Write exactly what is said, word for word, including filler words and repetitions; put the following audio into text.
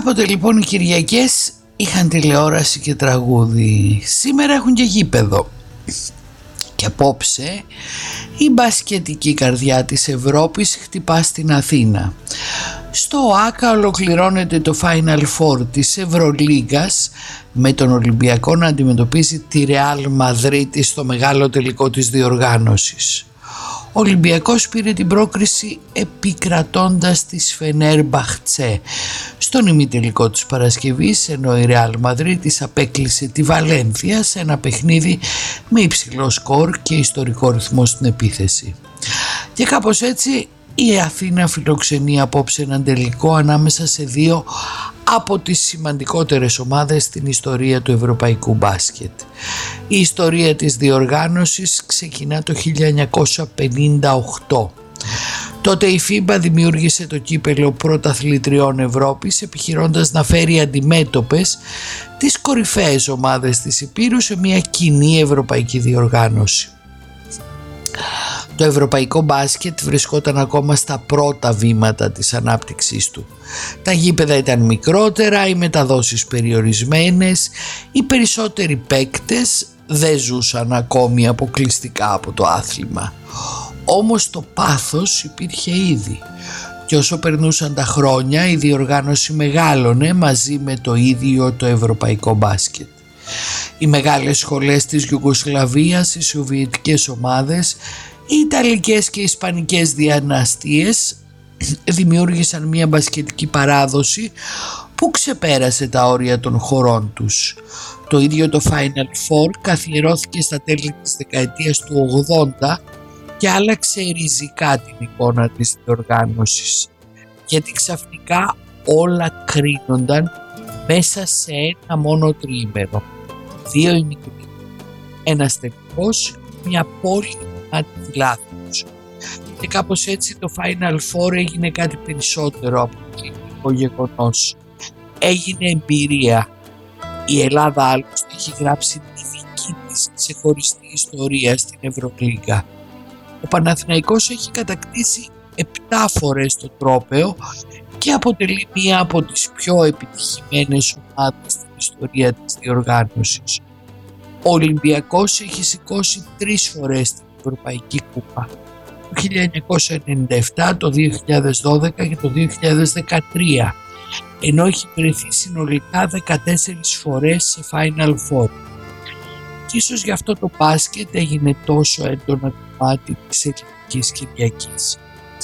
Κάποτε λοιπόν οι Κυριακές είχαν τηλεόραση και τραγούδι. Σήμερα έχουν και γήπεδο. Και απόψε η μπασκετική καρδιά της Ευρώπης χτυπά στην Αθήνα. Στο ΟΑΚΑ ολοκληρώνεται το Final Four της Ευρωλίγκας με τον Ολυμπιακό να αντιμετωπίζει τη Ρεάλ Μαδρίτη στο μεγάλο τελικό της διοργάνωσης. Ο Ολυμπιακός πήρε την πρόκριση επικρατώντας τη Φενέρμπαχτσε στον ημιτελικό της Παρασκευής, ενώ η Ρεάλ Μαδρίτης απέκλεισε τη Βαλένθια σε ένα παιχνίδι με υψηλό σκορ και ιστορικό ρυθμό στην επίθεση. Και κάπως έτσι η Αθήνα φιλοξενεί απόψε έναν τελικό ανάμεσα σε δύο από τις σημαντικότερες ομάδες στην ιστορία του ευρωπαϊκού μπάσκετ. Η ιστορία της διοργάνωσης ξεκινά το χίλια εννιακόσια πενήντα οκτώ. Τότε η φίμπα δημιούργησε το κύπελλο πρωταθλητριών Ευρώπης, επιχειρώντας να φέρει αντιμέτωπες τις κορυφαίες ομάδες της Υπήρου σε μια κοινή ευρωπαϊκή διοργάνωση. Το ευρωπαϊκό μπάσκετ βρισκόταν ακόμα στα πρώτα βήματα της ανάπτυξής του. Τα γήπεδα ήταν μικρότερα, οι μεταδόσεις περιορισμένες, οι περισσότεροι παίκτες δεν ζούσαν ακόμη αποκλειστικά από το άθλημα. Όμως το πάθος υπήρχε ήδη και όσο περνούσαν τα χρόνια η διοργάνωση μεγάλωνε μαζί με το ίδιο το ευρωπαϊκό μπάσκετ. Οι μεγάλες σχολές της Ιουγκοσλαβίας, οι σοβιετικές ομάδες, οι ιταλικές και ισπανικές δυναστείες δημιούργησαν μια μπασκετική παράδοση που ξεπέρασε τα όρια των χωρών τους. Το ίδιο το Final Four καθιερώθηκε στα τέλη της δεκαετίας του ογδόντα και άλλαξε ριζικά την εικόνα της διοργάνωσης, γιατί ξαφνικά όλα κρίνονταν μέσα σε ένα μόνο τριήμερο. Δύο ημιτελικοί, ένας τελικός, μια πόλη αντιλάθους. Και κάπως έτσι το Final Four έγινε κάτι περισσότερο από το γεγονός. Έγινε εμπειρία. Η Ελλάδα άλλωστε έχει γράψει τη δική της ξεχωριστή ιστορία στην Ευρωλίγκα. Ο Παναθηναϊκός έχει κατακτήσει επτά φορές το τρόπαιο και αποτελεί μία από τις πιο επιτυχημένες ομάδες στην ιστορία της διοργάνωσης. Ο Ολυμπιακός έχει σηκώσει τρεις φορές την Ευρωπαϊκή Κούπα, το χίλια εννιακόσια ενενήντα επτά, το δύο χιλιάδες δώδεκα και το δύο χιλιάδες δεκατρία, ενώ έχει βρεθεί συνολικά δεκατέσσερις φορές σε Final Four. Και ίσως γι' αυτό το μπάσκετ έγινε τόσο έντονα κομμάτι της ελληνικής Κυριακής.